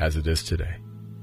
as it is today.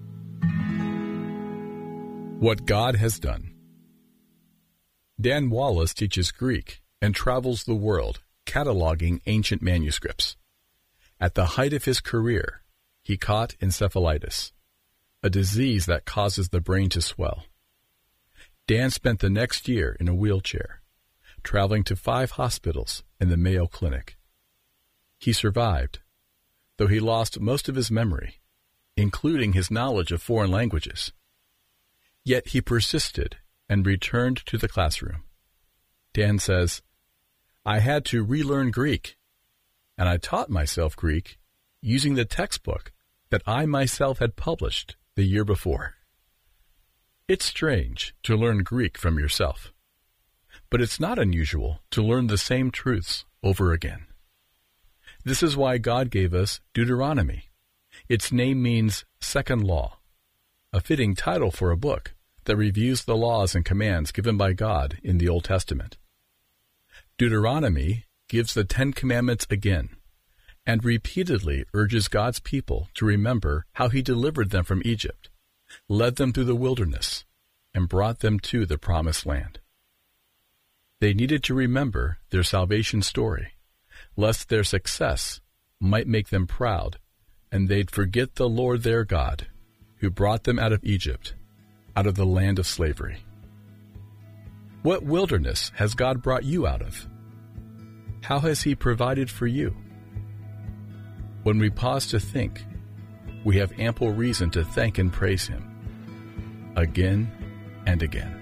What God has done. Dan Wallace teaches Greek and travels the world cataloging ancient manuscripts. At the height of his career, he caught encephalitis, a disease that causes the brain to swell. Dan spent the next year in a wheelchair, traveling to 5 hospitals and the Mayo Clinic. He survived, though he lost most of his memory, including his knowledge of foreign languages. Yet he persisted and returned to the classroom. Dan says, "I had to relearn Greek, and I taught myself Greek using the textbook that I myself had published the year before." It's strange to learn Greek from yourself, but it's not unusual to learn the same truths over again. This is why God gave us Deuteronomy. Its name means second law, a fitting title for a book that reviews the laws and commands given by God in the Old Testament. Deuteronomy gives the 10 Commandments again and repeatedly urges God's people to remember how He delivered them from Egypt, led them through the wilderness, and brought them to the Promised Land. They needed to remember their salvation story, lest their success might make them proud, and they'd forget the Lord their God, who brought them out of Egypt, out of the land of slavery. What wilderness has God brought you out of? How has He provided for you? When we pause to think, we have ample reason to thank and praise Him again and again.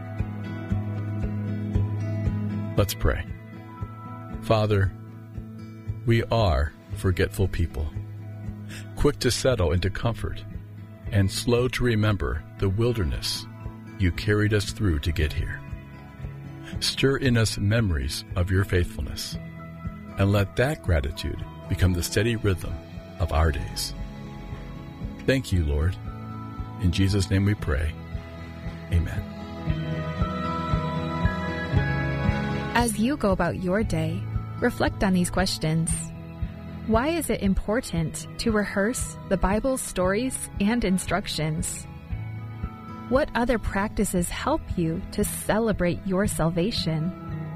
Let's pray. Father, we are forgetful people, quick to settle into comfort, and slow to remember the wilderness You carried us through to get here. Stir in us memories of Your faithfulness, and let that gratitude become the steady rhythm of our days. Thank You, Lord. In Jesus' name we pray. Amen. As you go about your day, reflect on these questions. Why is it important to rehearse the Bible's stories and instructions? What other practices help you to celebrate your salvation?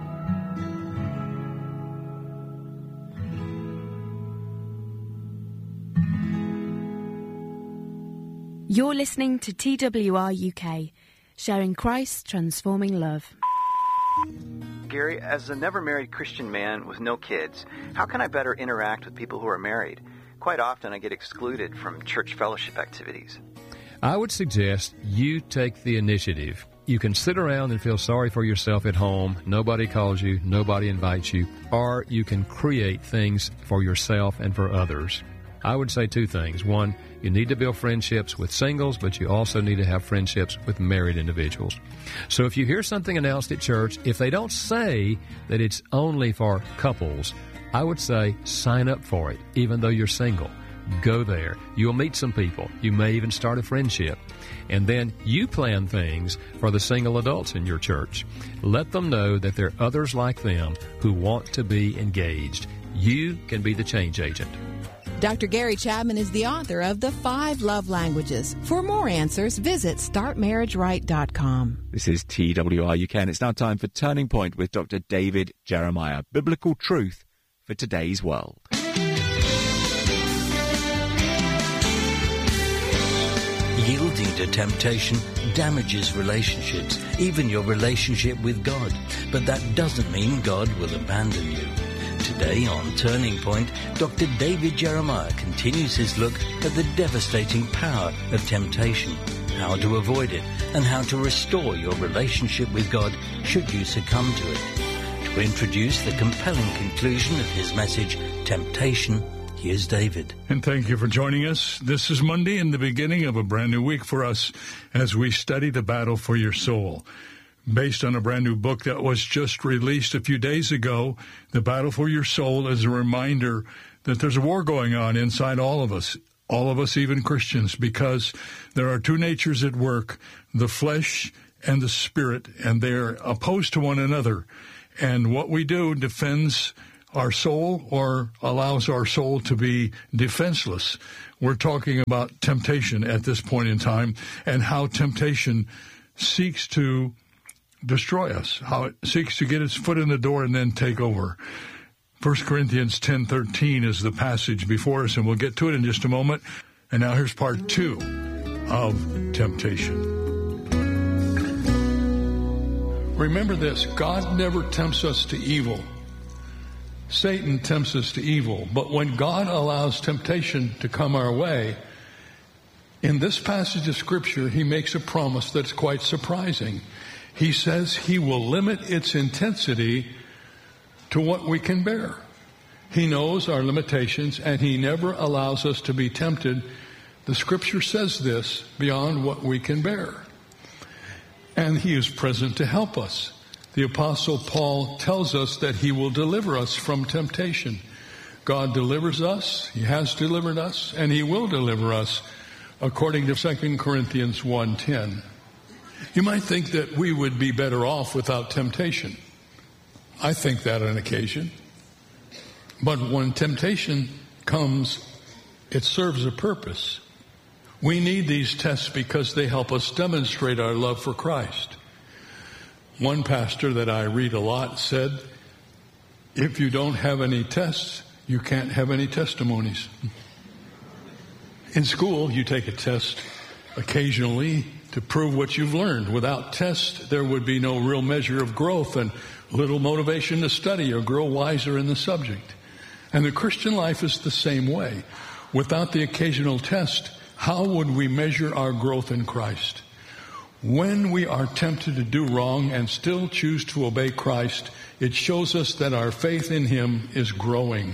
You're listening to TWR UK, sharing Christ's transforming love. Gary, as a never-married Christian man with no kids, how can I better interact with people who are married? Quite often I get excluded from church fellowship activities. I would suggest you take the initiative. You can sit around and feel sorry for yourself at home. Nobody calls you, nobody invites you. Or you can create things for yourself and for others. I would say 2 things. 1, you need to build friendships with singles, but you also need to have friendships with married individuals. So if you hear something announced at church, if they don't say that it's only for couples, I would say sign up for it, even though you're single. Go there. You'll meet some people. You may even start a friendship. And then you plan things for the single adults in your church. Let them know that there are others like them who want to be engaged. You can be the change agent. Dr. Gary Chapman is the author of The 5 Love Languages. For more answers, visit StartMarriageRight.com. This is TWR UK, and it's now time for Turning Point with Dr. David Jeremiah. Biblical truth for today's world. Yielding to temptation damages relationships, even your relationship with God. But that doesn't mean God will abandon you. Today on Turning Point, Dr. David Jeremiah continues his look at the devastating power of temptation, how to avoid it, and how to restore your relationship with God should you succumb to it. To introduce the compelling conclusion of his message, Temptation, here's David. And thank you for joining us. This is Monday and the beginning of a brand new week for us as we study the battle for your soul. Based on a brand new book that was just released a few days ago, The Battle for Your Soul is a reminder that there's a war going on inside all of us, even Christians, because there are 2 natures at work, the flesh and the spirit, and they're opposed to one another. And what we do defends our soul or allows our soul to be defenseless. We're talking about temptation at this point in time and how temptation seeks to destroy us, how it seeks to get its foot in the door and then take over. 1 Corinthians 10:13 is the passage before us, and we'll get to it in just a moment. And now here's part 2 of temptation. Remember this, God never tempts us to evil. Satan tempts us to evil. But when God allows temptation to come our way, in this passage of Scripture, he makes a promise that's quite surprising. He says he will limit its intensity to what we can bear. He knows our limitations, and he never allows us to be tempted. The Scripture says this, beyond what we can bear. And he is present to help us. The Apostle Paul tells us that he will deliver us from temptation. God delivers us, he has delivered us, and he will deliver us, according to 2 Corinthians 1:10. You might think that we would be better off without temptation. I think that on occasion. But when temptation comes, it serves a purpose. We need these tests because they help us demonstrate our love for Christ. One pastor that I read a lot said, if you don't have any tests, you can't have any testimonies. In school, you take a test occasionally to prove what you've learned. Without tests, there would be no real measure of growth and little motivation to study or grow wiser in the subject. And the Christian life is the same way. Without the occasional test, how would we measure our growth in Christ? When we are tempted to do wrong and still choose to obey Christ, it shows us that our faith in him is growing.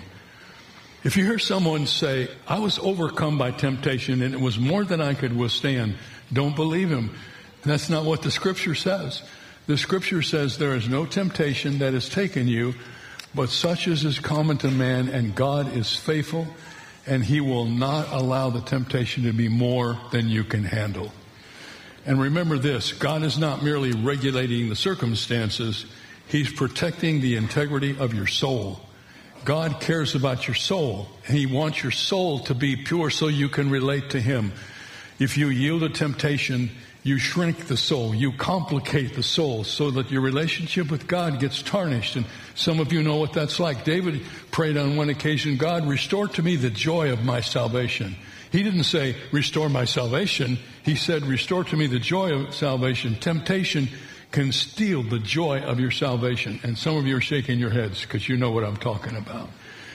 If you hear someone say, I was overcome by temptation and it was more than I could withstand, don't believe him. That's not what the Scripture says. The Scripture says there is no temptation that has taken you, but such as is common to man, and God is faithful, and he will not allow the temptation to be more than you can handle. And remember this, God is not merely regulating the circumstances, he's protecting the integrity of your soul. God cares about your soul, and he wants your soul to be pure so you can relate to him. If you yield to temptation, you shrink the soul, you complicate the soul so that your relationship with God gets tarnished. And some of you know what that's like. David prayed on one occasion, God, restore to me the joy of my salvation. He didn't say, restore my salvation. He said, restore to me the joy of salvation. Temptation can steal the joy of your salvation. And some of you are shaking your heads because you know what I'm talking about.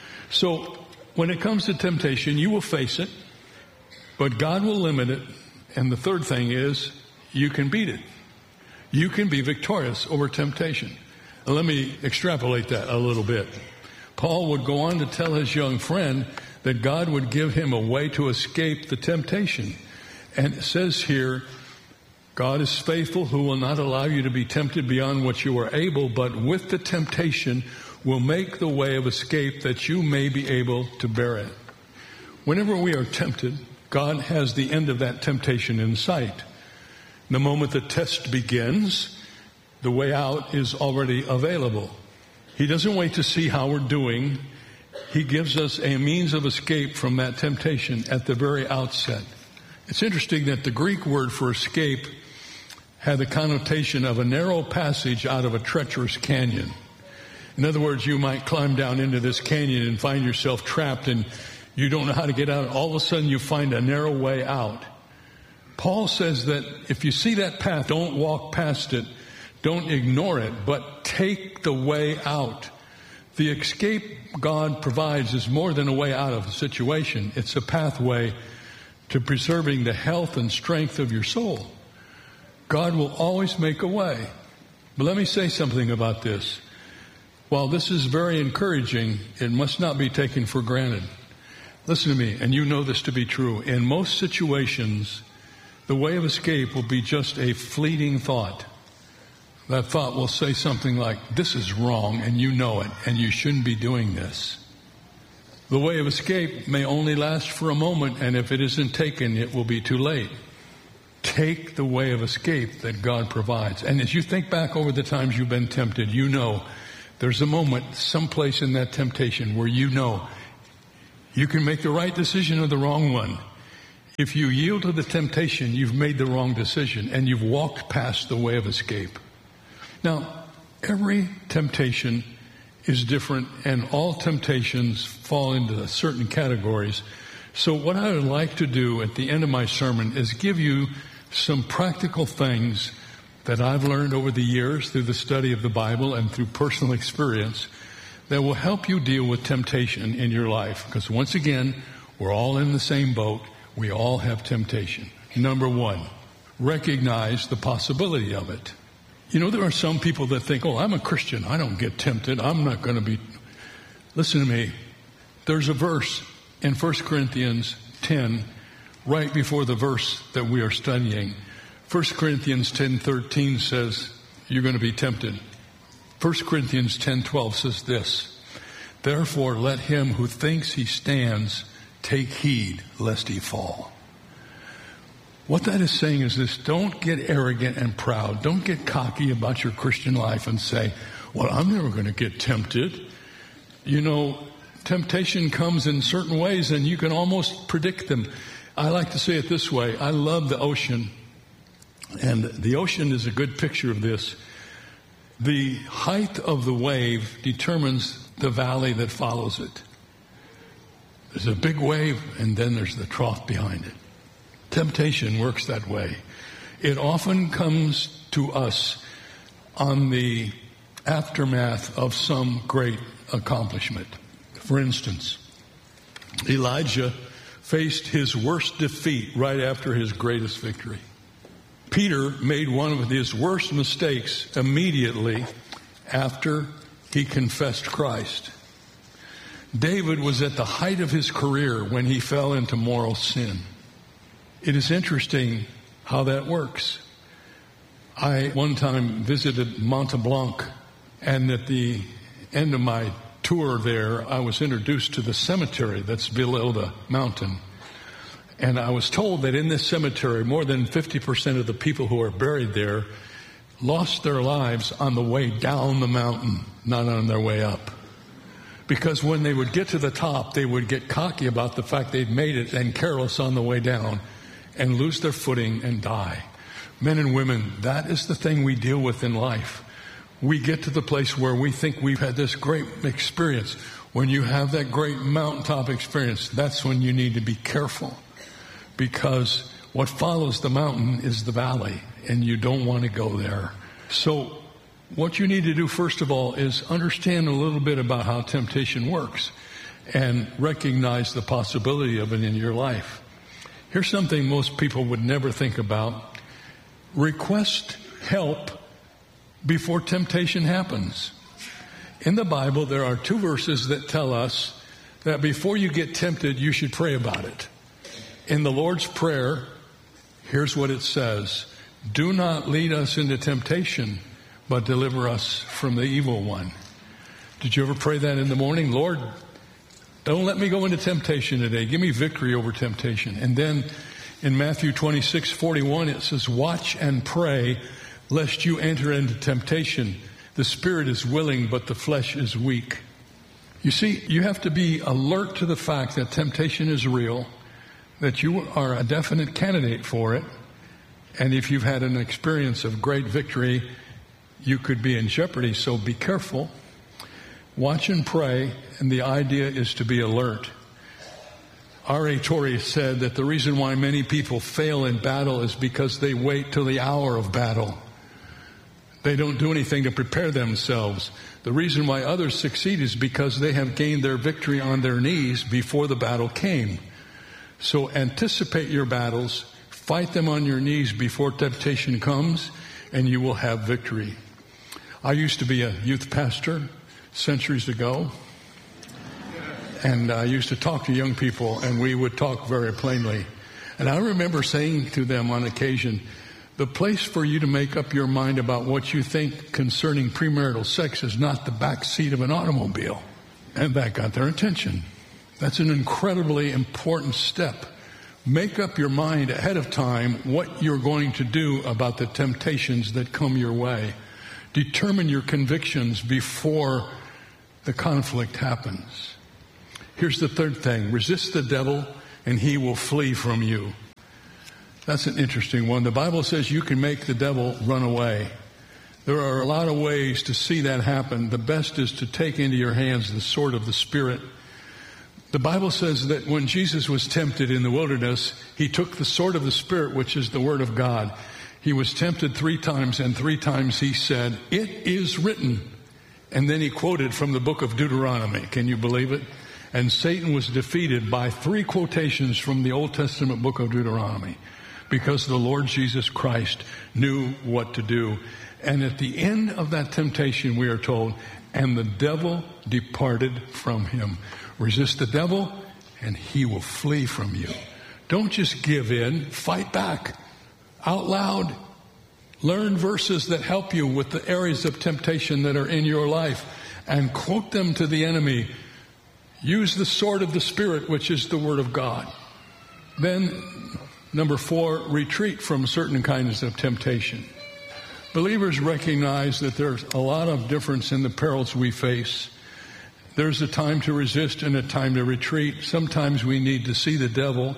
So when it comes to temptation, you will face it, but God will limit it. And the third thing is, you can beat it. You can be victorious over temptation. Now, let me extrapolate that a little bit. Paul would go on to tell his young friend that God would give him a way to escape the temptation. And it says here, God is faithful, who will not allow you to be tempted beyond what you are able, but with the temptation will make the way of escape that you may be able to bear it. Whenever we are tempted, God has the end of that temptation in sight. The moment the test begins, the way out is already available. He doesn't wait to see how we're doing. He gives us a means of escape from that temptation at the very outset. It's interesting that the Greek word for escape had the connotation of a narrow passage out of a treacherous canyon. In other words, you might climb down into this canyon and find yourself trapped and you don't know how to get out. All of a sudden you find a narrow way out. Paul says that if you see that path, don't walk past it. Don't ignore it, but take the way out. The escape God provides is more than a way out of a situation. It's a pathway to preserving the health and strength of your soul. God will always make a way. But let me say something about this. While this is very encouraging, it must not be taken for granted. Listen to me, and you know this to be true. In most situations, the way of escape will be just a fleeting thought. That thought will say something like, this is wrong, and you know it, and you shouldn't be doing this. The way of escape may only last for a moment, and if it isn't taken, it will be too late. Take the way of escape that God provides. And as you think back over the times you've been tempted, you know there's a moment someplace in that temptation where you know You can make the right decision or the wrong one. If you yield to the temptation, you've made the wrong decision and you've walked past the way of escape. Now, every temptation is different and all temptations fall into certain categories. So what I would like to do at the end of my sermon is give you some practical things that I've learned over the years through the study of the Bible and through personal experience that will help you deal with temptation in your life. Because once again, we're all in the same boat. We all have temptation. Number one, recognize the possibility of it. You know, there are some people that think, oh, I'm a Christian. I don't get tempted. I'm not going to be. Listen to me. There's a verse in 1 Corinthians 10, right before the verse that we are studying. 1 Corinthians 10:13 says, you're going to be tempted. 1 Corinthians 10:12 says this, therefore let him who thinks he stands take heed lest he fall. What that is saying is this: don't get arrogant and proud. Don't get cocky about your Christian life and say, well, I'm never going to get tempted. You know, temptation comes in certain ways and you can almost predict them. I like to say it this way. I love the ocean, and the ocean is a good picture of this. The height of the wave determines the valley that follows it. There's a big wave and then there's the trough behind it. Temptation works that way. It often comes to us on the aftermath of some great accomplishment. For instance, Elijah faced his worst defeat right after his greatest victory. Peter made one of his worst mistakes immediately after he confessed Christ. David was at the height of his career when he fell into moral sin. It is interesting how that works. I one time visited Mont Blanc, and at the end of my tour there, I was introduced to the cemetery that's below the mountain. And I was told that in this cemetery, more than 50% of the people who are buried there lost their lives on the way down the mountain, not on their way up. Because when they would get to the top, they would get cocky about the fact they'd made it and careless on the way down and lose their footing and die. Men and women, that is the thing we deal with in life. We get to the place where we think we've had this great experience. When you have that great mountaintop experience, that's when you need to be careful. Because what follows the mountain is the valley, and you don't want to go there. So what you need to do, first of all, is understand a little bit about how temptation works and recognize the possibility of it in your life. Here's something most people would never think about. Request help before temptation happens. In the Bible, there are 2 verses that tell us that before you get tempted, you should pray about it. In the Lord's Prayer, here's what it says: do not lead us into temptation, but deliver us from the evil one. Did you ever pray that in the morning? Lord, don't let me go into temptation today. Give me victory over temptation. And then in Matthew 26:41, it says, watch and pray lest you enter into temptation. The spirit is willing, but the flesh is weak. You see, you have to be alert to the fact that temptation is real, that you are a definite candidate for it. And if you've had an experience of great victory, you could be in jeopardy, so be careful. Watch and pray, and the idea is to be alert. R.A. Torrey said that the reason why many people fail in battle is because they wait till the hour of battle. They don't do anything to prepare themselves. The reason why others succeed is because they have gained their victory on their knees before the battle came. So anticipate your battles, fight them on your knees before temptation comes, and you will have victory. I used to be a youth pastor centuries ago, and I used to talk to young people, and we would talk very plainly. And I remember saying to them on occasion, the place for you to make up your mind about what you think concerning premarital sex is not the back seat of an automobile. And that got their attention. That's an incredibly important step. Make up your mind ahead of time what you're going to do about the temptations that come your way. Determine your convictions before the conflict happens. Here's the third thing. Resist the devil and he will flee from you. That's an interesting one. The Bible says you can make the devil run away. There are a lot of ways to see that happen. The best is to take into your hands the sword of the Spirit. The Bible says that when Jesus was tempted in the wilderness, he took the sword of the Spirit, which is the Word of God. He was tempted 3 times, and 3 times he said, "It is written." And then he quoted from the book of Deuteronomy. Can you believe it? And Satan was defeated by 3 quotations from the Old Testament book of Deuteronomy, because the Lord Jesus Christ knew what to do. And at the end of that temptation, we are told, and the devil departed from him. Resist the devil, and he will flee from you. Don't just give in. Fight back. Out loud. Learn verses that help you with the areas of temptation that are in your life, and quote them to the enemy. Use the sword of the Spirit, which is the Word of God. Then, number 4, retreat from certain kinds of temptation. Believers recognize that there's a lot of difference in the perils we face. There's a time to resist and a time to retreat. Sometimes we need to see the devil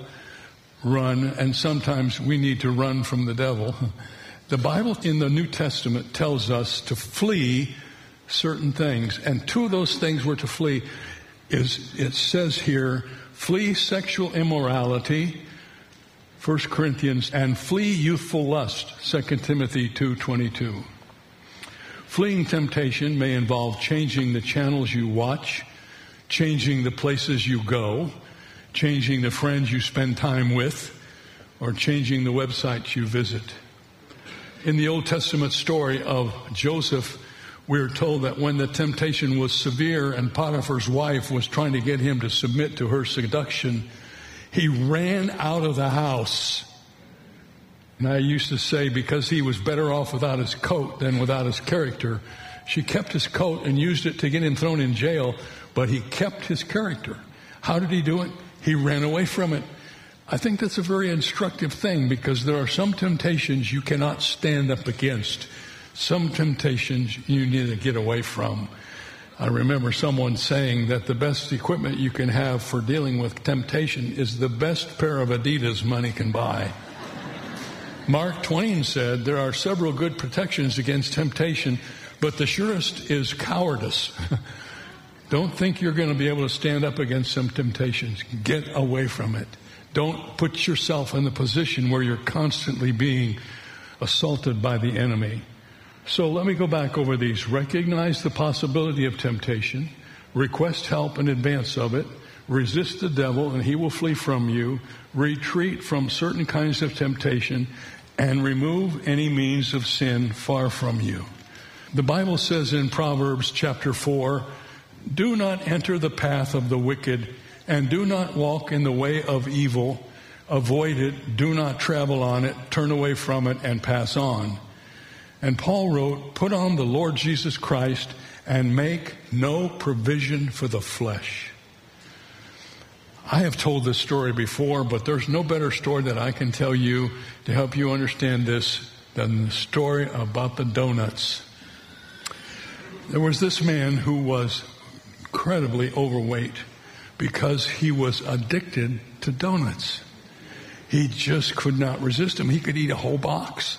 run, and sometimes we need to run from the devil. The Bible in the New Testament tells us to flee certain things, and 2 of those things we're to flee is, it says here, flee sexual immorality, 1 Corinthians, and flee youthful lust, 2 Timothy 2:22. Fleeing temptation may involve changing the channels you watch, changing the places you go, changing the friends you spend time with, or changing the websites you visit. In the Old Testament story of Joseph, we're told that when the temptation was severe and Potiphar's wife was trying to get him to submit to her seduction, he ran out of the house. And I used to say, because he was better off without his coat than without his character, she kept his coat and used it to get him thrown in jail, but he kept his character. How did he do it? He ran away from it. I think that's a very instructive thing, because there are some temptations you cannot stand up against. Some temptations you need to get away from. I remember someone saying that the best equipment you can have for dealing with temptation is the best pair of Adidas money can buy. Mark Twain said, there are several good protections against temptation, but the surest is cowardice. Don't think you're going to be able to stand up against some temptations. Get away from it. Don't put yourself in the position where you're constantly being assaulted by the enemy. So let me go back over these. Recognize the possibility of temptation. Request help in advance of it. Resist the devil and he will flee from you. Retreat from certain kinds of temptation, and remove any means of sin far from you. The Bible says in Proverbs chapter 4, do not enter the path of the wicked, and do not walk in the way of evil. Avoid it. Do not travel on it. Turn away from it and pass on. And Paul wrote, put on the Lord Jesus Christ and make no provision for the flesh. I have told this story before, but there's no better story that I can tell you to help you understand this than the story about the donuts. There was this man who was incredibly overweight because he was addicted to donuts. He just could not resist them. He could eat a whole box.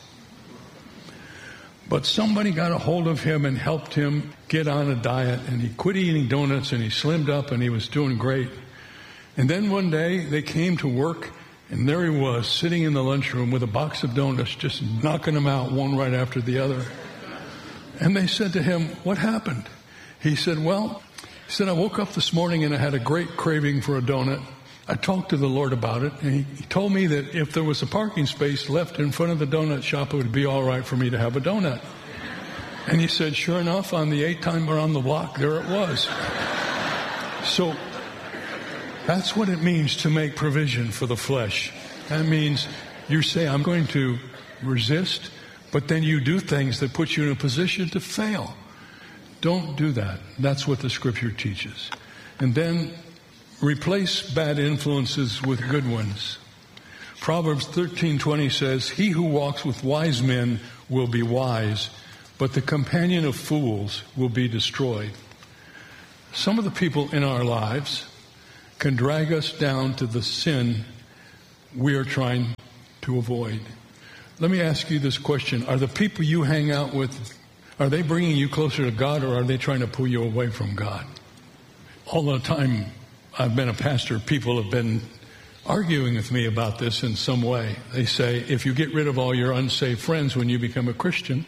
But somebody got a hold of him and helped him get on a diet, and he quit eating donuts, and he slimmed up, and he was doing great. And then one day they came to work, and there he was sitting in the lunchroom with a box of donuts, just knocking them out one right after the other. And they said to him, what happened? He said, I woke up this morning and I had a great craving for a donut. I talked to the Lord about it, and he told me that if there was a parking space left in front of the donut shop, it would be all right for me to have a donut. And he said, sure enough, on the 8th time around the block, there it was. So that's what it means to make provision for the flesh. That means you say, I'm going to resist, but then you do things that put you in a position to fail. Don't do that. That's what the Scripture teaches. And then replace bad influences with good ones. Proverbs 13:20 says, he who walks with wise men will be wise, but the companion of fools will be destroyed. Some of the people in our lives can drag us down to the sin we are trying to avoid. Let me ask you this question. Are the people you hang out with, are they bringing you closer to God, or are they trying to pull you away from God? All the time I've been a pastor, people have been arguing with me about this in some way. They say, if you get rid of all your unsaved friends when you become a Christian,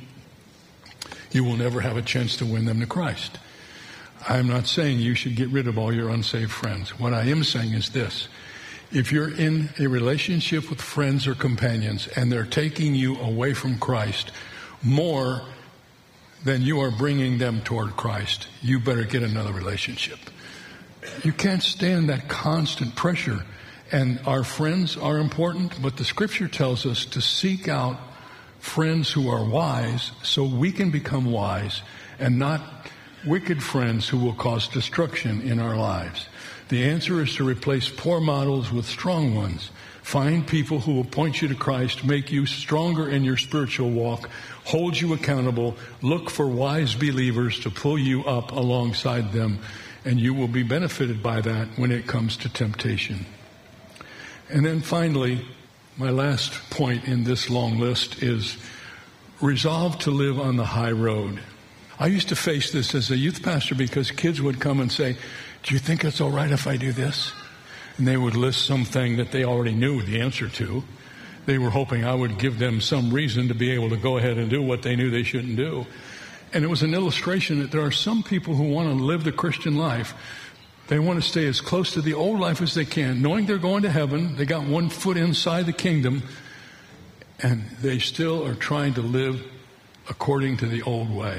you will never have a chance to win them to Christ. I'm not saying you should get rid of all your unsaved friends. What I am saying is this. If you're in a relationship with friends or companions and they're taking you away from Christ more than you are bringing them toward Christ, you better get another relationship. You can't stand that constant pressure. And our friends are important, but the Scripture tells us to seek out friends who are wise so we can become wise, and not wicked friends who will cause destruction in our lives. The answer is to replace poor models with strong ones. Find people who will point you to Christ, make you stronger in your spiritual walk, hold you accountable, look for wise believers to pull you up alongside them, and you will be benefited by that when it comes to temptation. And then finally, my last point in this long list is resolve to live on the high road. I used to face this as a youth pastor because kids would come and say, do you think it's all right if I do this? And they would list something that they already knew the answer to. They were hoping I would give them some reason to be able to go ahead and do what they knew they shouldn't do. And it was an illustration that there are some people who want to live the Christian life. They want to stay as close to the old life as they can, knowing they're going to heaven. They got one foot inside the kingdom, and they still are trying to live according to the old way.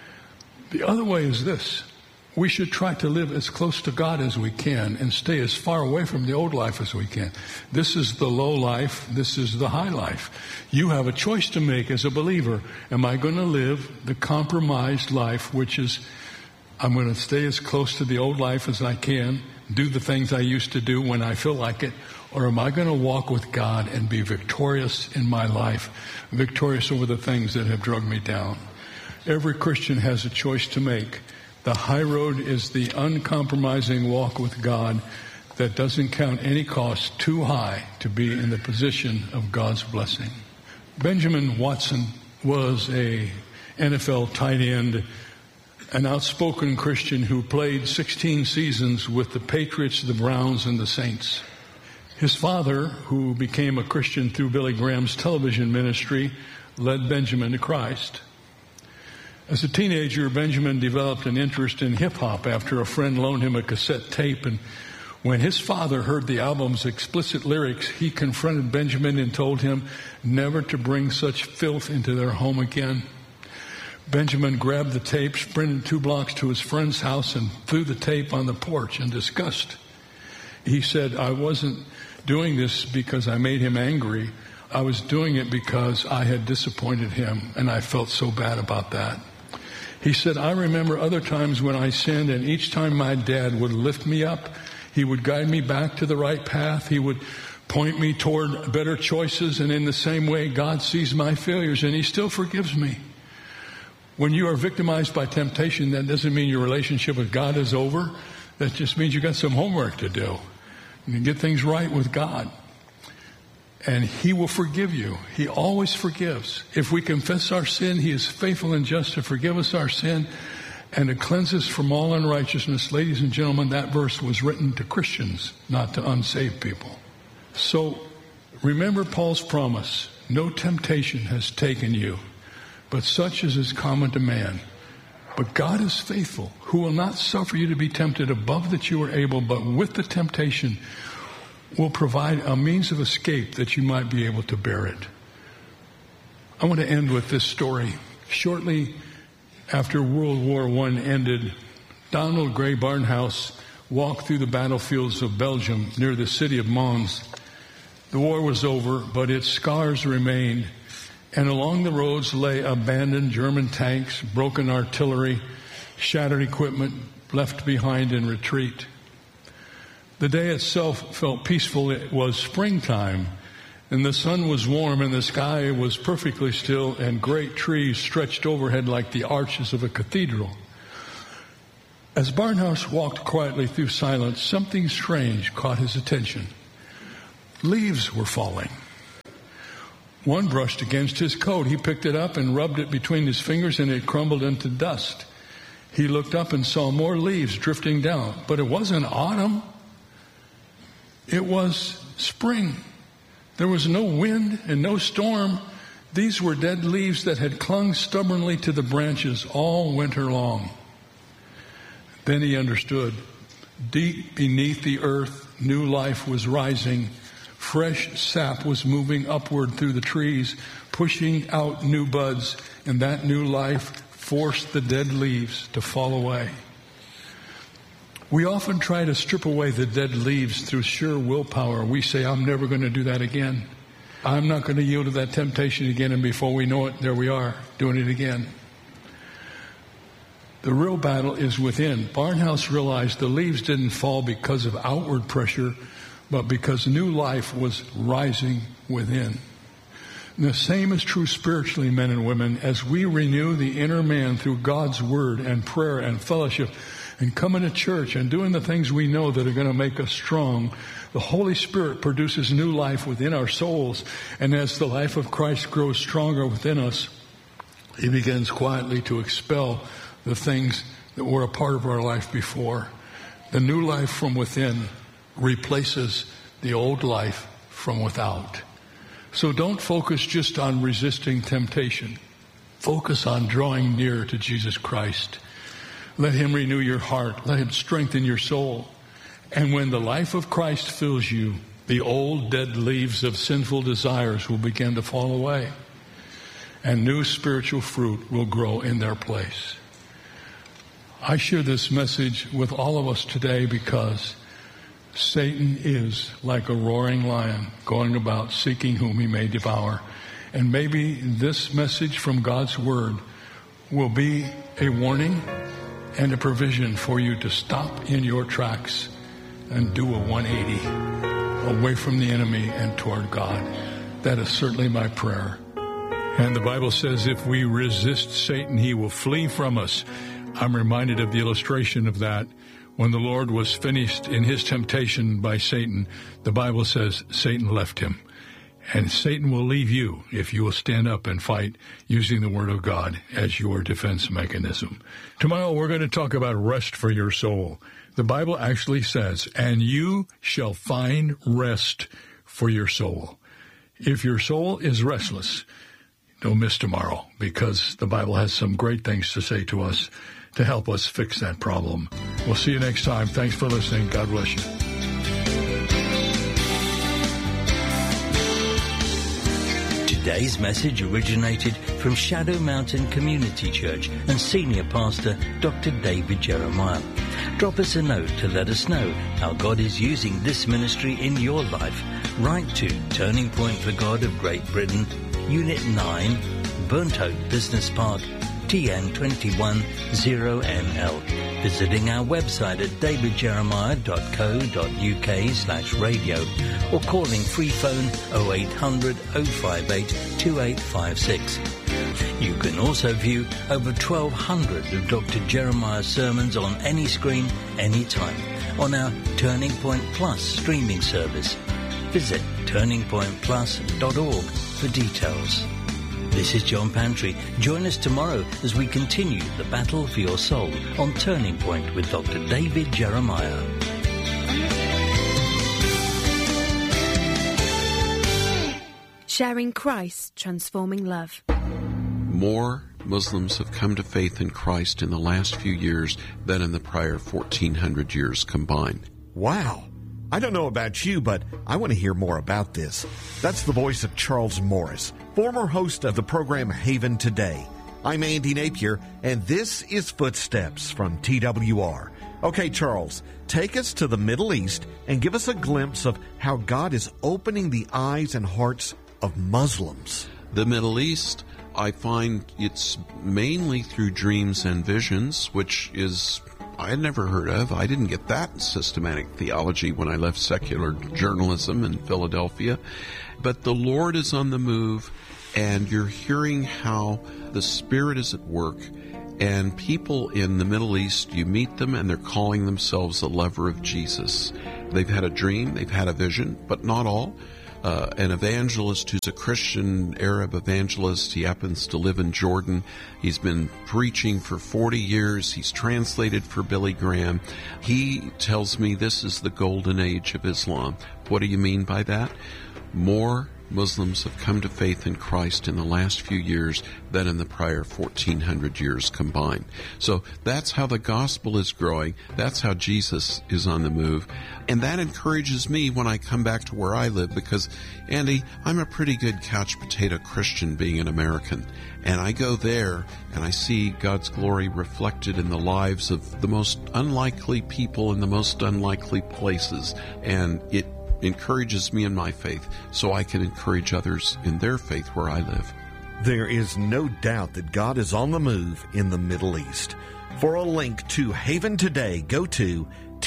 The other way is this. We should try to live as close to God as we can and stay as far away from the old life as we can. This is the low life. This is the high life. You have a choice to make as a believer. Am I going to live the compromised life, which is I'm going to stay as close to the old life as I can, do the things I used to do when I feel like it, or am I going to walk with God and be victorious in my life, victorious over the things that have dragged me down? Every Christian has a choice to make. The high road is the uncompromising walk with God that doesn't count any cost too high to be in the position of God's blessing. Benjamin Watson was a NFL tight end, an outspoken Christian who played 16 seasons with the Patriots, the Browns, and the Saints. His father, who became a Christian through Billy Graham's television ministry, led Benjamin to Christ. As a teenager, Benjamin developed an interest in hip-hop after a friend loaned him a cassette tape, and when his father heard the album's explicit lyrics, he confronted Benjamin and told him never to bring such filth into their home again. Benjamin grabbed the tape, sprinted 2 blocks to his friend's house, and threw the tape on the porch in disgust. He said, I wasn't doing this because I made him angry. I was doing it because I had disappointed him, and I felt so bad about that. He said, I remember other times when I sinned, and each time my dad would lift me up, he would guide me back to the right path. He would point me toward better choices, and in the same way, God sees my failures, and he still forgives me. When you are victimized by temptation, that doesn't mean your relationship with God is over. That just means you got some homework to do. You get things right with God. And he will forgive you. He always forgives. If we confess our sin, he is faithful and just to forgive us our sin and to cleanse us from all unrighteousness. Ladies and gentlemen, that verse was written to Christians, not to unsaved people. So remember Paul's promise. No temptation has taken you, but such as is common to man. But God is faithful, who will not suffer you to be tempted above that you are able, but with the temptation will provide a means of escape that you might be able to bear it. I want to end with this story. Shortly after World War I ended, Donald Gray Barnhouse walked through the battlefields of Belgium near the city of Mons. The war was over, but its scars remained, and along the roads lay abandoned German tanks, broken artillery, shattered equipment left behind in retreat. The day itself felt peaceful. It was springtime, and the sun was warm, and the sky was perfectly still, and great trees stretched overhead like the arches of a cathedral. As Barnhouse walked quietly through silence, something strange caught his attention. Leaves were falling. One brushed against his coat. He picked it up and rubbed it between his fingers, and it crumbled into dust. He looked up and saw more leaves drifting down. But it wasn't autumn. It was spring. There was no wind and no storm. These were dead leaves that had clung stubbornly to the branches all winter long. Then he understood. Deep beneath the earth, new life was rising. Fresh sap was moving upward through the trees, pushing out new buds, and that new life forced the dead leaves to fall away. We often try to strip away the dead leaves through sheer willpower. We say, I'm never going to do that again. I'm not going to yield to that temptation again. And before we know it, there we are, doing it again. The real battle is within. Barnhouse realized the leaves didn't fall because of outward pressure, but because new life was rising within. And the same is true spiritually, men and women, as we renew the inner man through God's word and prayer and fellowship and coming to church and doing the things we know that are going to make us strong. The Holy Spirit produces new life within our souls, and as the life of Christ grows stronger within us, He begins quietly to expel the things that were a part of our life before. The new life from within replaces the old life from without. So don't focus just on resisting temptation. Focus on drawing near to Jesus Christ. Let Him renew your heart. Let Him strengthen your soul. And when the life of Christ fills you, the old dead leaves of sinful desires will begin to fall away, and new spiritual fruit will grow in their place. I share this message with all of us today because Satan is like a roaring lion going about seeking whom he may devour. And maybe this message from God's Word will be a warning and a provision for you to stop in your tracks and do a 180 away from the enemy and toward God. That is certainly my prayer. And the Bible says if we resist Satan, he will flee from us. I'm reminded of the illustration of that. When the Lord was finished in his temptation by Satan, the Bible says Satan left him. And Satan will leave you if you will stand up and fight using the Word of God as your defense mechanism. Tomorrow we're going to talk about rest for your soul. The Bible actually says, and you shall find rest for your soul. If your soul is restless, don't miss tomorrow, because the Bible has some great things to say to us to help us fix that problem. We'll see you next time. Thanks for listening. God bless you. Today's message originated from Shadow Mountain Community Church and Senior Pastor Dr. David Jeremiah. Drop us a note to let us know how God is using this ministry in your life. Write to Turning Point for God of Great Britain, Unit 9, Burnt Oak Business Park, TN 210NL. Visiting our website at davidjeremiah.co.uk/radio or calling free phone 0800 058 2856. You can also view over 1,200 of Dr. Jeremiah's sermons on any screen, anytime, on our Turning Point Plus streaming service. Visit turningpointplus.org for details. This is John Pantry. Join us tomorrow as we continue the battle for your soul on Turning Point with Dr. David Jeremiah. Sharing Christ, transforming love. More Muslims have come to faith in Christ in the last few years than in the prior 1,400 years combined. Wow. I don't know about you, but I want to hear more about this. That's the voice of Charles Morris, former host of the program Haven Today. I'm Andy Napier, and this is Footsteps from TWR. Okay, Charles, take us to the Middle East and give us a glimpse of how God is opening the eyes and hearts of Muslims. The Middle East, I find it's mainly through dreams and visions, which is I had never heard of. I didn't get that systematic theology when I left secular journalism in Philadelphia. But the Lord is on the move, and you're hearing how the Spirit is at work, And people in the Middle East, you meet them and they're calling themselves a lover of Jesus. They've had a dream, they've had a vision, but not all. An evangelist who's a Christian Arab evangelist. He happens to live in Jordan. He's been preaching for 40 years. He's translated for Billy Graham. He tells me this is the golden age of Islam. What do you mean by that? More Muslims have come to faith in Christ in the last few years than in the prior 1,400 years combined. So that's how the gospel is growing. That's how Jesus is on the move. And that encourages me when I come back to where I live because, Andy, I'm a pretty good couch potato Christian being an American. And I go there and I see God's glory reflected in the lives of the most unlikely people in the most unlikely places. And it encourages me in my faith so I can encourage others in their faith where I live. There is no doubt that God is on the move in the Middle East. For a link to Haven Today, go to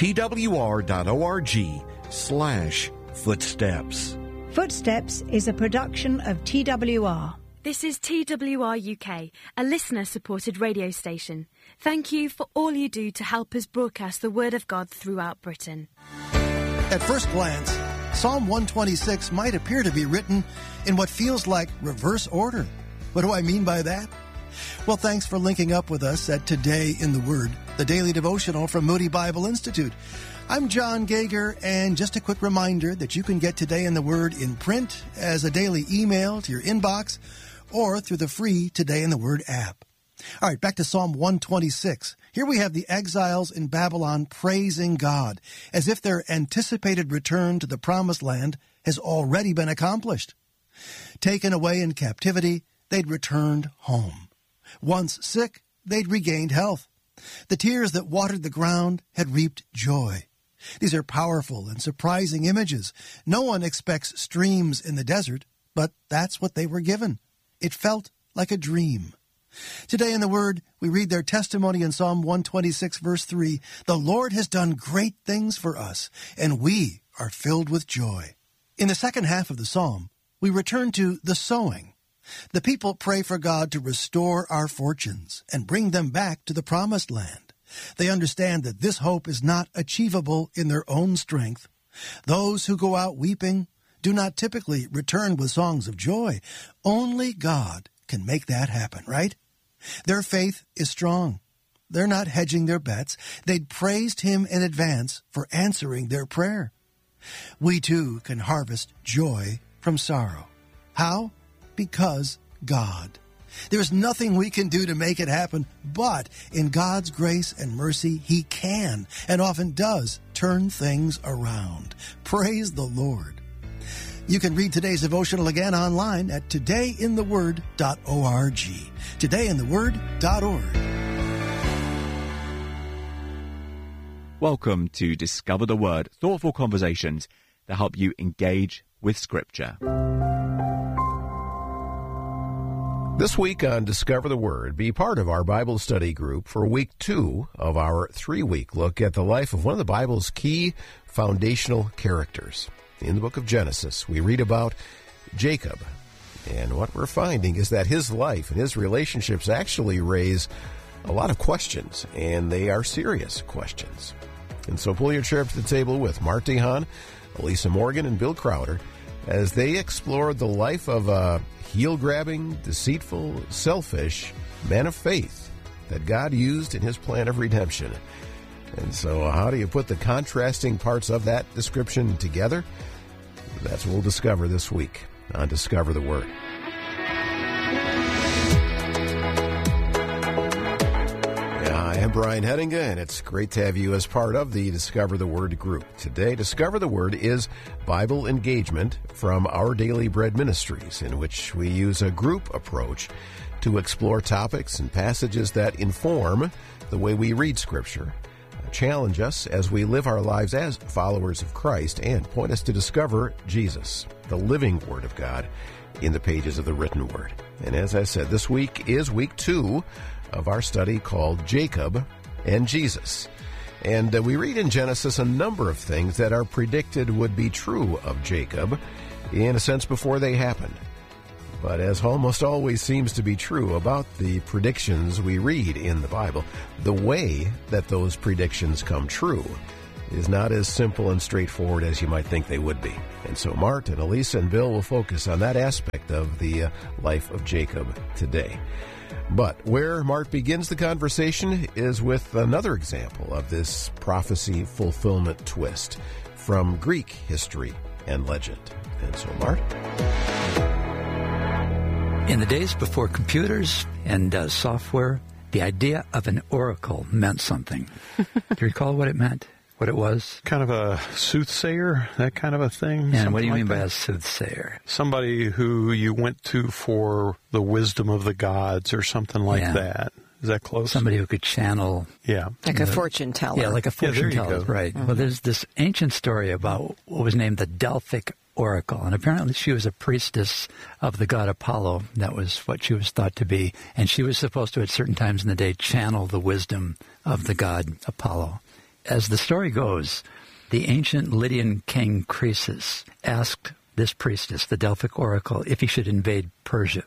twr.org/footsteps. Footsteps is a production of TWR. This is TWR UK, a listener-supported radio station. Thank you for all you do to help us broadcast the Word of God throughout Britain. At first glance, Psalm 126 might appear to be written in what feels like reverse order. What do I mean by that? Well, thanks for linking up with us at Today in the Word, the daily devotional from Moody Bible Institute. I'm John Gager, and just a quick reminder that you can get Today in the Word in print as a daily email to your inbox or through the free Today in the Word app. All right, back to Psalm 126. Here we have the exiles in Babylon praising God as if their anticipated return to the Promised Land has already been accomplished. Taken away in captivity, they'd returned home. Once sick, they'd regained health. The tears that watered the ground had reaped joy. These are powerful and surprising images. No one expects streams in the desert, but that's what they were given. It felt like a dream. Today in the Word, we read their testimony in Psalm 126, verse 3. The Lord has done great things for us, and we are filled with joy. In the second half of the psalm, we return to the sowing. The people pray for God to restore our fortunes and bring them back to the Promised Land. They understand that this hope is not achievable in their own strength. Those who go out weeping do not typically return with songs of joy. Only God can make that happen, right? Their faith is strong. They're not hedging their bets. They'd praised Him in advance for answering their prayer. We too can harvest joy from sorrow. How? Because God. There's nothing we can do to make it happen, but in God's grace and mercy, He can and often does turn things around. Praise the Lord. You can read today's devotional again online at todayintheword.org. Todayintheword.org. Welcome to Discover the Word, thoughtful conversations that help you engage with Scripture. This week on Discover the Word, be part of our Bible study group for week 2 of our 3-week look at the life of one of the Bible's key foundational characters. In the book of Genesis, we read about Jacob, and what we're finding is that his life and his relationships actually raise a lot of questions, and they are serious questions. And so pull your chair up to the table with Mark DeHaan, Elisa Morgan, and Bill Crowder as they explore the life of a heel-grabbing, deceitful, selfish man of faith that God used in His plan of redemption. And so how do you put the contrasting parts of that description together? That's what we'll discover this week on Discover the Word. I am Brian Hettinga, and it's great to have you as part of the Discover the Word group. Today, Discover the Word is Bible engagement from Our Daily Bread Ministries, in which we use a group approach to explore topics and passages that inform the way we read Scripture, challenge us as we live our lives as followers of Christ, and point us to discover Jesus, the living Word of God, in the pages of the written Word. And as I said, this week is week 2 of our study called Jacob and Jesus. And we read in Genesis a number of things that are predicted would be true of Jacob, in a sense, before they happened. But as almost always seems to be true about the predictions we read in the Bible, the way that those predictions come true is not as simple and straightforward as you might think they would be. And so Mart and Elisa and Bill will focus on that aspect of the life of Jacob today. But where Mart begins the conversation is with another example of this prophecy fulfillment twist from Greek history and legend. And so, Mart? In the days before computers and software, the idea of an oracle meant something. Do you recall what it meant? What it was? Kind of a soothsayer, that kind of a thing. And what do you mean by a soothsayer? Somebody who you went to for the wisdom of the gods or something like that. Is that close? Somebody who could channel. Yeah. Like a fortune teller. Yeah, like a fortune teller, right. Mm-hmm. Well, there's this ancient story about what was named the Delphic Oracle, and apparently she was a priestess of the god Apollo. That was what she was thought to be, and she was supposed to, at certain times in the day, channel the wisdom of the god Apollo. As the story goes, the ancient Lydian king Croesus asked this priestess, the Delphic Oracle, if he should invade Persia.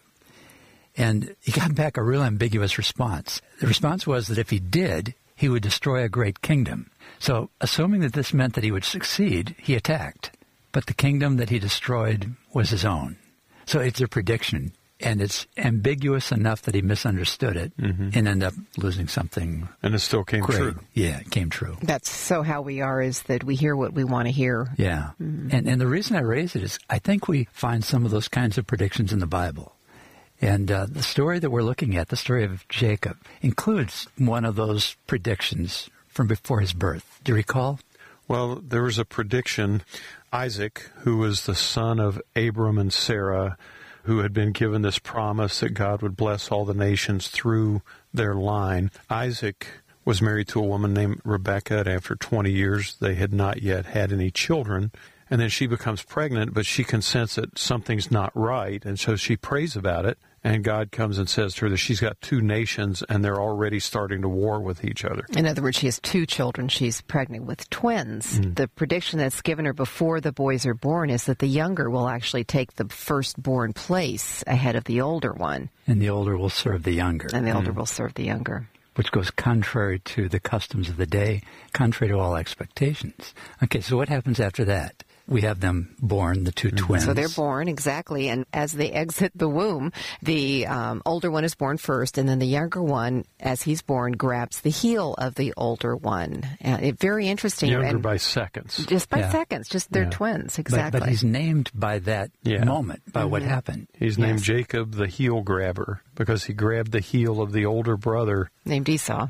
And he got back a real ambiguous response. The response was that if he did, he would destroy a great kingdom. So, assuming that this meant that he would succeed, he attacked. But the kingdom that he destroyed was his own. So it's a prediction, and it's ambiguous enough that he misunderstood it and ended up losing something. And it still came true. Yeah, it came true. That's so how we are, is that we hear what we want to hear. Yeah. And the reason I raise it is I think we find some of those kinds of predictions in the Bible. And the story that we're looking at, the story of Jacob, includes one of those predictions from before his birth. Do you recall? Well, there was a prediction. Isaac, who was the son of Abram and Sarah, who had been given this promise that God would bless all the nations through their line. Isaac was married to a woman named Rebekah, and after 20 years they had not yet had any children. And then she becomes pregnant, but she can sense that something's not right, and so she prays about it, and God comes and says to her that she's got two nations, and they're already starting to war with each other. In other words, she has two children. She's pregnant with twins. The prediction that's given her before the boys are born is that the younger will actually take the firstborn place ahead of the older one. And the older will serve the younger. And the older will serve the younger. Which goes contrary to the customs of the day, contrary to all expectations. Okay, so what happens after that? We have them born, the two twins. So they're born, exactly. And as they exit the womb, the older one is born first, and then the younger one, as he's born, grabs the heel of the older one. Very interesting. Younger by seconds. Just by seconds. Just they're twins, exactly. But he's named by that moment, by what happened. He's named Jacob the heel grabber because he grabbed the heel of the older brother. Named Esau,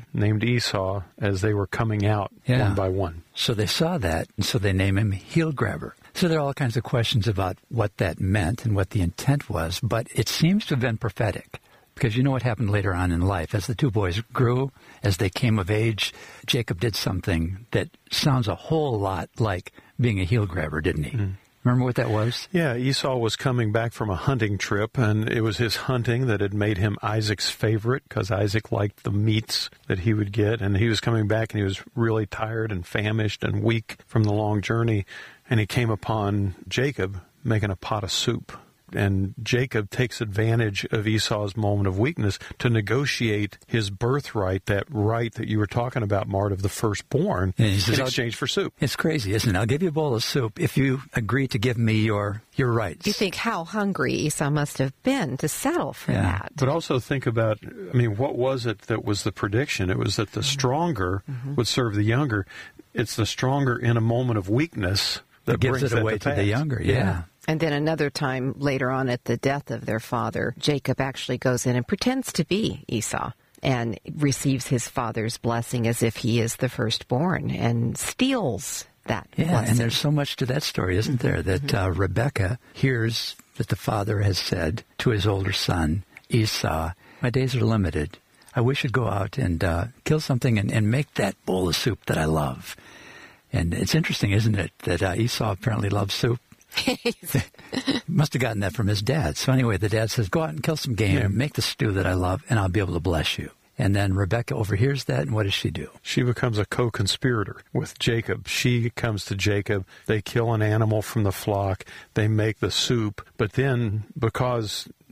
as they were coming out one by one. So they saw that, and so they name him heel grabber. So there are all kinds of questions about what that meant and what the intent was, but it seems to have been prophetic. Because you know what happened later on in life. As the two boys grew, as they came of age, Jacob did something that sounds a whole lot like being a heel grabber, didn't he? Remember what that was? Yeah, Esau was coming back from a hunting trip, and it was his hunting that had made him Isaac's favorite, because Isaac liked the meats that he would get, and he was coming back, and he was really tired and famished and weak from the long journey, and he came upon Jacob making a pot of soup. And Jacob takes advantage of Esau's moment of weakness to negotiate his birthright, that right that you were talking about, Mart, of the firstborn, in exchange for soup. It's crazy, isn't it? I'll give you a bowl of soup if you agree to give me your rights. You think how hungry Esau must have been to settle for that. But also think about, what was it that was the prediction? It was that the stronger would serve the younger. It's the stronger in a moment of weakness that gives it away to the younger, And then another time later on at the death of their father, Jacob actually goes in and pretends to be Esau and receives his father's blessing as if he is the firstborn and steals that blessing. And there's so much to that story, isn't there, that Rebekah hears that the father has said to his older son, Esau, my days are limited. I wish you'd go out and kill something and make that bowl of soup that I love. And it's interesting, isn't it, that Esau apparently loves soup? Must have gotten that from his dad. So anyway, the dad says, go out and kill some game, make the stew that I love, and I'll be able to bless you. And then Rebekah overhears that, and what does she do? She becomes a co-conspirator with Jacob. She comes to Jacob. They kill an animal from the flock. They make the soup. But then, because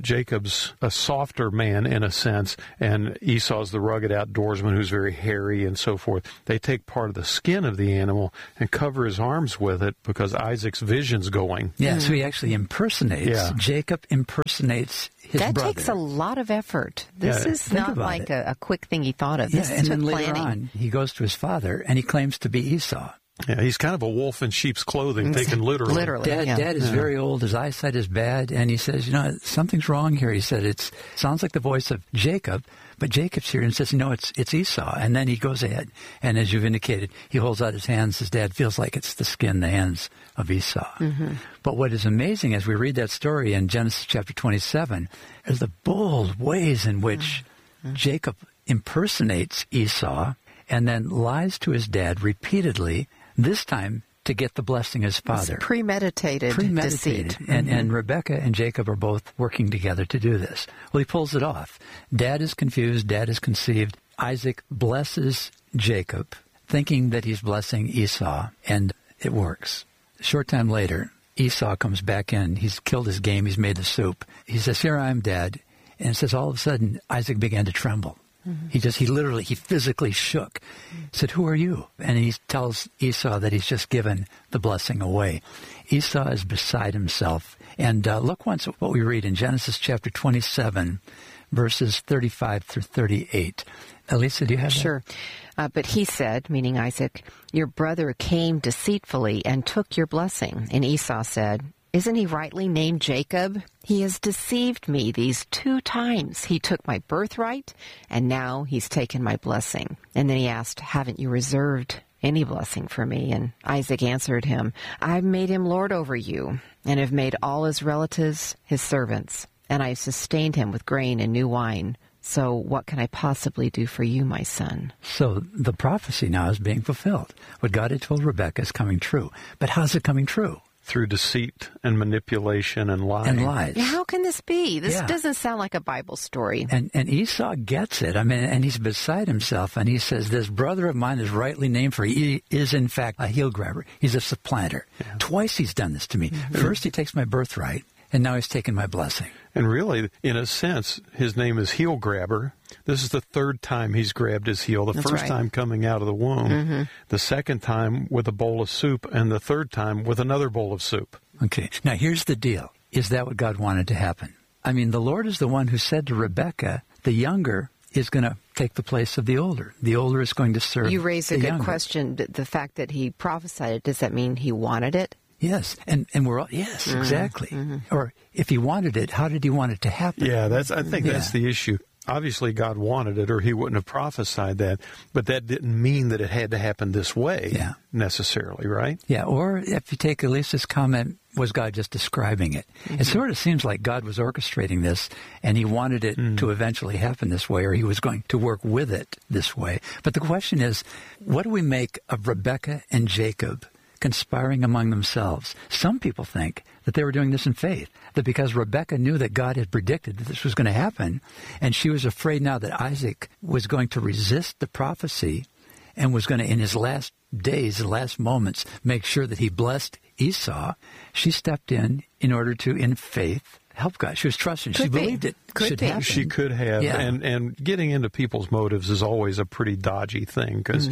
Jacob's a softer man in a sense, and Esau's the rugged outdoorsman who's very hairy and so forth. They take part of the skin of the animal and cover his arms with it because Isaac's vision's going. Yeah, so he actually impersonates. Yeah. Jacob impersonates his brother. That takes a lot of effort. This is not like a quick thing he thought of. This and then planning. Later on, he goes to his father, and he claims to be Esau. Yeah, he's kind of a wolf in sheep's clothing, taken literally. Dad is very old. His eyesight is bad. And he says, something's wrong here. He said, it sounds like the voice of Jacob, but Jacob's here and says, it's Esau. And then he goes ahead. And as you've indicated, he holds out his hands. His dad feels like it's the skin, the hands of Esau. Mm-hmm. But what is amazing as we read that story in Genesis chapter 27 is the bold ways in which Jacob impersonates Esau and then lies to his dad repeatedly, this time to get the blessing of his father. It's premeditated deceit. And Rebekah and Jacob are both working together to do this. Well, he pulls it off. Dad is confused. Dad is conceived. Isaac blesses Jacob, thinking that he's blessing Esau, and it works. A short time later, Esau comes back in. He's killed his game. He's made the soup. He says, "Here I am, Dad." And it says all of a sudden, Isaac began to tremble. Mm-hmm. He physically shook. He said, "Who are you?" And he tells Esau that he's just given the blessing away. Esau is beside himself. And look once at what we read in Genesis chapter 27, verses 35 through 38. Elisa, do you have that? Sure. But he said, meaning Isaac, "Your brother came deceitfully and took your blessing." And Esau said, "Isn't he rightly named Jacob? He has deceived me these 2 times. He took my birthright, and now he's taken my blessing." And then he asked, "Haven't you reserved any blessing for me?" And Isaac answered him, "I've made him lord over you, and have made all his relatives his servants, and I've sustained him with grain and new wine. So what can I possibly do for you, my son?" So the prophecy now is being fulfilled. What God had told Rebekah is coming true. But how's it coming true? Through deceit and manipulation and lying. And lies. Yeah, how can this be? This doesn't sound like a Bible story. And Esau gets it. And he's beside himself. And he says, "This brother of mine is rightly named, for he is in fact a heel grabber. He's a supplanter. Yeah. Twice he's done this to me. Mm-hmm. First he takes my birthright, and now he's taken my blessing." And really, in a sense, his name is heel grabber. This is the 3rd time he's grabbed his heel. The first time coming out of the womb, the second time with a bowl of soup, and the 3rd time with another bowl of soup. Okay, now here's the deal. Is that what God wanted to happen? I mean, the Lord is the one who said to Rebekah, the younger is going to take the place of the older. The older is going to serve the younger. You raise a good question. The fact that he prophesied it, does that mean he wanted it? Yes, and we're all, yes, exactly. Mm-hmm. Or if he wanted it, how did he want it to happen? Yeah, I think that's the issue. Obviously, God wanted it, or he wouldn't have prophesied that. But that didn't mean that it had to happen this way necessarily, right? Yeah, or if you take Elisa's comment, was God just describing it? Mm-hmm. It sort of seems like God was orchestrating this, and he wanted it to eventually happen this way, or he was going to work with it this way. But the question is, what do we make of Rebekah and Jacob conspiring among themselves? Some people think that they were doing this in faith, that because Rebekah knew that God had predicted that this was going to happen, and she was afraid now that Isaac was going to resist the prophecy and was going to, in his last days, the last moments, make sure that he blessed Esau, she stepped in order to, in faith, help God. She was trusting. She believed it should happen. She could have. Yeah. And getting into people's motives is always a pretty dodgy thing because,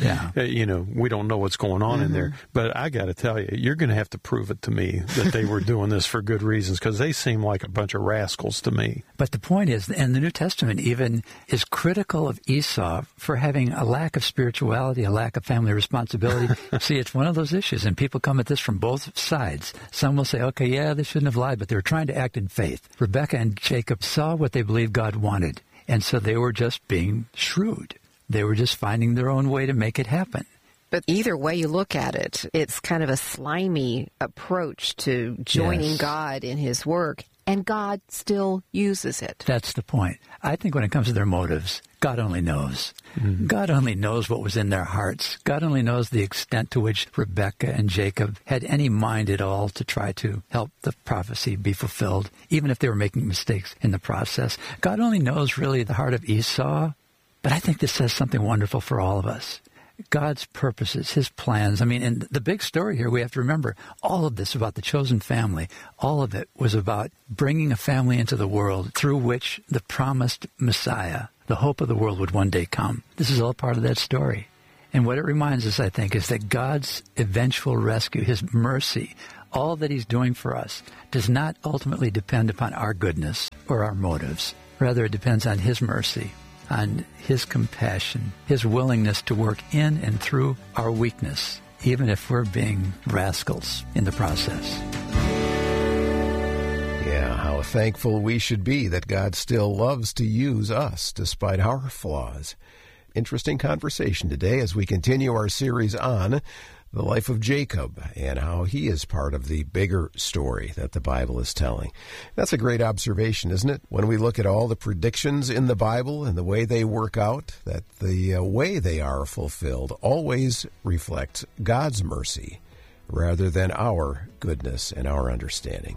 we don't know what's going on in there. But I got to tell you, you're going to have to prove it to me that they were doing this for good reasons because they seem like a bunch of rascals to me. But the point is, and the New Testament even is critical of Esau for having a lack of spirituality, a lack of family responsibility. See, it's one of those issues, and people come at this from both sides. Some will say, okay, yeah, they shouldn't have lied, but they were trying to act in faith. Rebekah and Jacob saw what they believed God wanted, and so they were just being shrewd. They were just finding their own way to make it happen. But either way you look at it, it's kind of a slimy approach to joining God in his work, and God still uses it. That's the point. I think when it comes to their motives, God only knows. Mm-hmm. God only knows what was in their hearts. God only knows the extent to which Rebekah and Jacob had any mind at all to try to help the prophecy be fulfilled, even if they were making mistakes in the process. God only knows really the heart of Esau. But I think this says something wonderful for all of us. God's purposes, His plans. I mean, and the big story here, we have to remember, all of this about the chosen family, all of it was about bringing a family into the world through which the promised Messiah, the hope of the world, would one day come. This is all part of that story. And what it reminds us, I think, is that God's eventual rescue, His mercy, all that He's doing for us, does not ultimately depend upon our goodness or our motives. Rather, it depends on His mercy, on His compassion, His willingness to work in and through our weakness, even if we're being rascals in the process. Yeah, how thankful we should be that God still loves to use us despite our flaws. Interesting conversation today as we continue our series on the life of Jacob and how he is part of the bigger story that the Bible is telling. That's a great observation, isn't it? When we look at all the predictions in the Bible and the way they work out, that the way they are fulfilled always reflects God's mercy rather than our goodness and our understanding.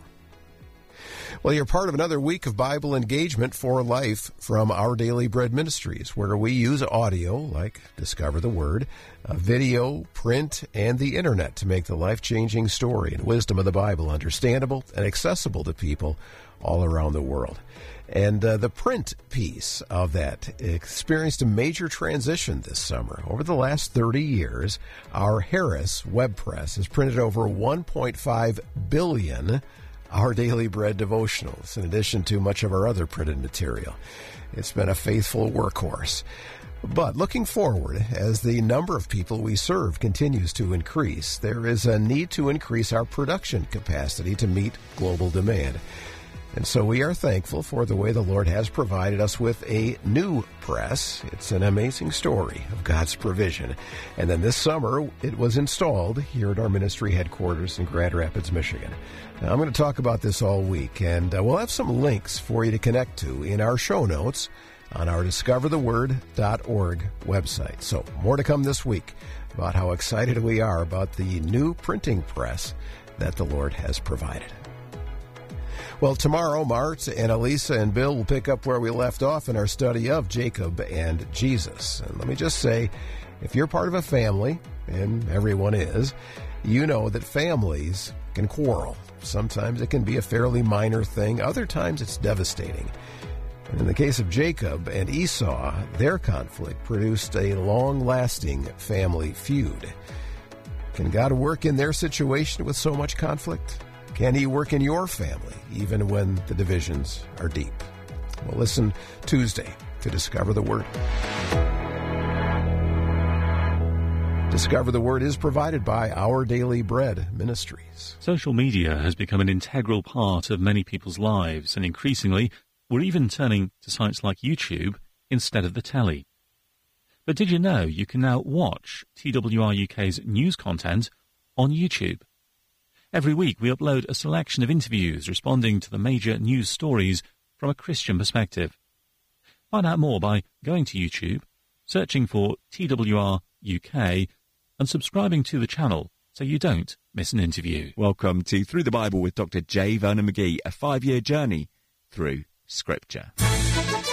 Well, you're part of another week of Bible engagement for life from Our Daily Bread Ministries, where we use audio, like Discover the Word, video, print, and the Internet to make the life-changing story and wisdom of the Bible understandable and accessible to people all around the world. And the print piece of that experienced a major transition this summer. Over the last 30 years, our Harris Web Press has printed over 1.5 billion Our Daily Bread devotionals, in addition to much of our other printed material. It's been a faithful workhorse. But looking forward, as the number of people we serve continues to increase, there is a need to increase our production capacity to meet global demand. And so we are thankful for the way the Lord has provided us with a new press. It's an amazing story of God's provision. And then this summer, it was installed here at our ministry headquarters in Grand Rapids, Michigan. Now, I'm going to talk about this all week, and we'll have some links for you to connect to in our show notes on our discovertheword.org website. So more to come this week about how excited we are about the new printing press that the Lord has provided. Well, tomorrow, Mart and Elisa and Bill will pick up where we left off in our study of Jacob and Jesus. And let me just say, if you're part of a family, and everyone is, you know that families can quarrel. Sometimes it can be a fairly minor thing. Other times it's devastating. And in the case of Jacob and Esau, their conflict produced a long-lasting family feud. Can God work in their situation with so much conflict? Can He work in your family, even when the divisions are deep? Well, listen Tuesday to Discover the Word. Discover the Word is provided by Our Daily Bread Ministries. Social media has become an integral part of many people's lives, and increasingly, we're even turning to sites like YouTube instead of the telly. But did you know you can now watch TWR UK's news content on YouTube? Every week we upload a selection of interviews responding to the major news stories from a Christian perspective. Find out more by going to YouTube, searching for TWR UK, and subscribing to the channel so you don't miss an interview. Welcome to Through the Bible with Dr. J. Vernon McGee, a 5-year journey through Scripture.